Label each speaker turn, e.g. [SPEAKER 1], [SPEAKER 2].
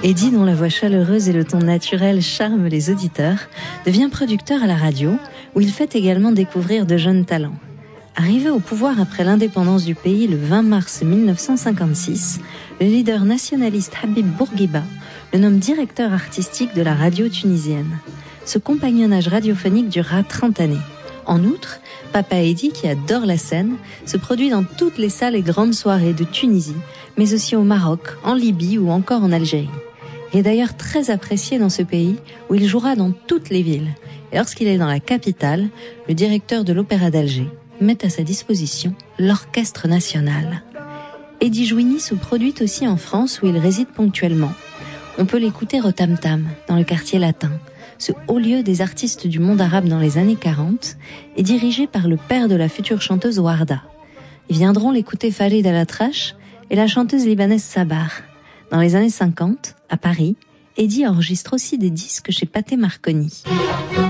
[SPEAKER 1] Eddy, dont la voix chaleureuse et le ton naturel charment les auditeurs, devient producteur à la radio, où il fait également découvrir de jeunes talents. Arrivé au pouvoir après l'indépendance du pays le 20 mars 1956, le leader nationaliste Habib Bourguiba le nomme directeur artistique de la radio tunisienne. Ce compagnonnage radiophonique durera 30 années. En outre, Papa Eddy, qui adore la scène, se produit dans toutes les salles et grandes soirées de Tunisie, mais aussi au Maroc, en Libye ou encore en Algérie. Il est d'ailleurs très apprécié dans ce pays où il jouera dans toutes les villes. Et lorsqu'il est dans la capitale, le directeur de l'Opéra d'Alger met à sa disposition l'Orchestre National. Eddy Jouini se produit aussi en France où il réside ponctuellement. On peut l'écouter au Tam Tam, dans le quartier latin. Ce haut lieu des artistes du monde arabe dans les années 40 est dirigé par le père de la future chanteuse Warda. Ils viendront l'écouter Farid El-Atrache et la chanteuse libanaise Sabar. Dans les années 50, à Paris, Eddy enregistre aussi des disques chez Pathé Marconi.